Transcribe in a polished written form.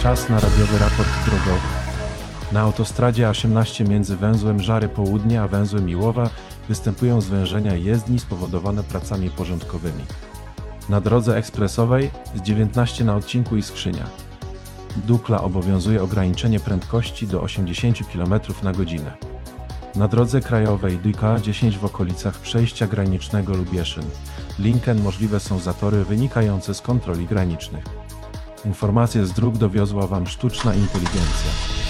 Czas na radiowy raport drogowy. Na autostradzie A18 między węzłem Żary Południe a węzłem Iłowa występują zwężenia jezdni spowodowane pracami porządkowymi. Na drodze ekspresowej z 19 na odcinku Iskrzynia Dukla obowiązuje ograniczenie prędkości do 80 km/h. Na drodze krajowej DK10 w okolicach przejścia granicznego Lubieszyn-Linken możliwe są zatory wynikające z kontroli granicznych. Informacje z dróg dowiozła Wam sztuczna inteligencja.